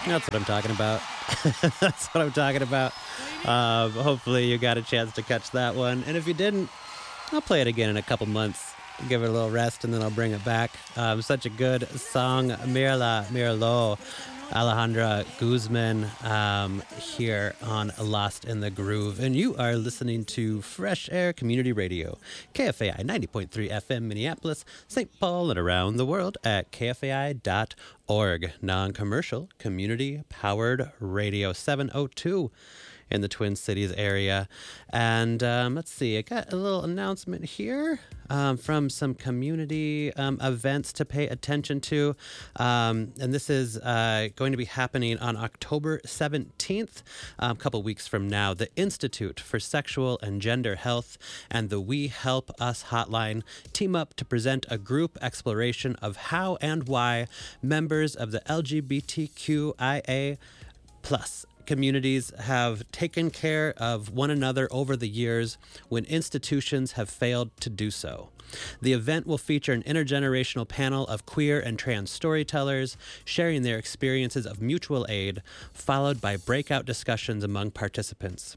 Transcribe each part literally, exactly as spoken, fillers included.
That's what I'm talking about. That's what I'm talking about. Um, hopefully you got a chance to catch that one. And if you didn't, I'll play it again in a couple months. Give it a little rest, and then I'll bring it back. Um, such a good song. Mirla, Mirlo, Alejandra Guzman um, here on Lost in the Groove. And you are listening to Fresh Air Community Radio, K F A I ninety point three F M Minneapolis, Saint Paul, and around the world at K F A I dot org. Non-commercial, community-powered radio seven oh two in the Twin Cities area. And um, let's see, I got a little announcement here um, from some community um, events to pay attention to. Um, and this is uh, going to be happening on October seventeenth, um, a couple weeks from now. The Institute for Sexual and Gender Health and the We Help Us hotline team up to present a group exploration of how and why members of the L G B T Q I A plus communities have taken care of one another over the years when institutions have failed to do so. The event will feature an intergenerational panel of queer and trans storytellers sharing their experiences of mutual aid, followed by breakout discussions among participants.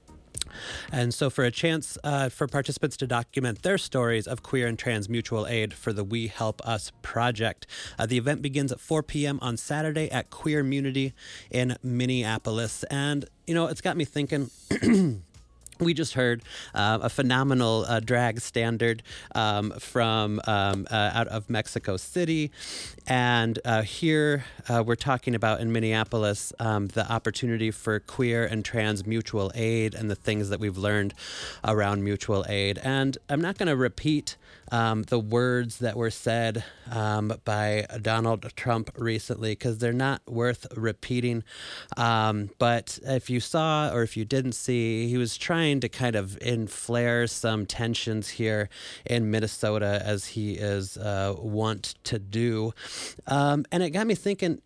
And so for a chance uh, for participants to document their stories of queer and trans mutual aid for the We Help Us project. Uh, the event begins at four p.m. on Saturday at Queermunity in Minneapolis. And, you know, it's got me thinking... We just heard uh, a phenomenal uh, drag standard um, from um, uh, out of Mexico City. And uh, here uh, we're talking about in Minneapolis um, the opportunity for queer and trans mutual aid and the things that we've learned around mutual aid. And I'm not going to repeat um, the words that were said um, by Donald Trump recently because they're not worth repeating. Um, but if you saw or if you didn't see, he was trying to kind of inflare some tensions here in Minnesota as he is uh, wont to do. Um, and it got me thinking,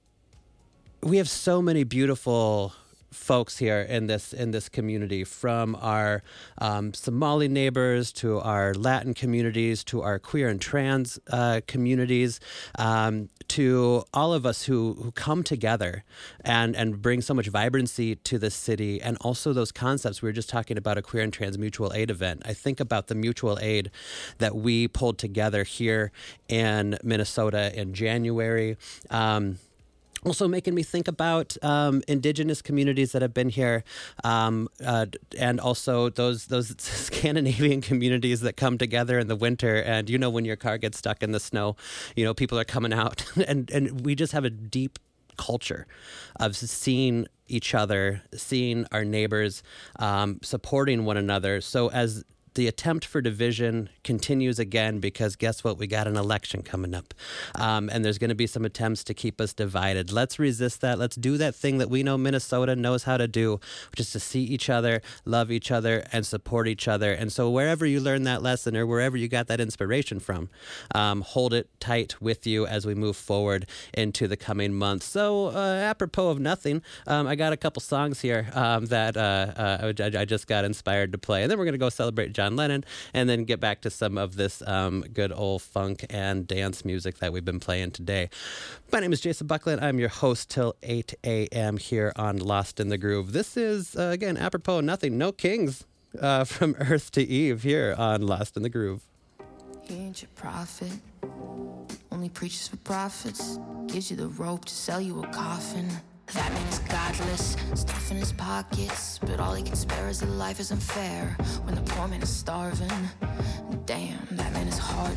we have so many beautiful folks here in this in this community, from our um, Somali neighbors to our Latin communities to our queer and trans uh, communities, um, to all of us who, who come together and, and bring so much vibrancy to the city, and also those concepts. We were just talking about a queer and trans mutual aid event. I think about the mutual aid that we pulled together here in Minnesota in January. Um, Also making me think about um, indigenous communities that have been here, um, uh, and also those those Scandinavian communities that come together in the winter. And, you know, when your car gets stuck in the snow, you know, people are coming out. and, and we just have a deep culture of seeing each other, seeing our neighbors, um, supporting one another. So as the attempt for division continues again, because guess what? We got an election coming up. Um, and there's going to be some attempts to keep us divided. Let's resist that. Let's do that thing that we know Minnesota knows how to do, which is to see each other, love each other, and support each other. And so wherever you learn that lesson or wherever you got that inspiration from, um, hold it tight with you as we move forward into the coming months. So uh, apropos of nothing, um, I got a couple songs here um, that uh, uh, I, I just got inspired to play. And then we're going to go celebrate John John Lennon, and then get back to some of this um, good old funk and dance music that we've been playing today. My name is Jason Buckland. I'm your host till eight a.m. here on Lost in the Groove. This is, uh, again, apropos of nothing, No Kings uh, from Earth to Eve here on Lost in the Groove. He ain't your prophet, only preaches for profits, gives you the rope to sell you a coffin. That man is godless, stuff in his pockets, but all he can spare is a life is unfair when the poor man is starving. Damn, that man is hard.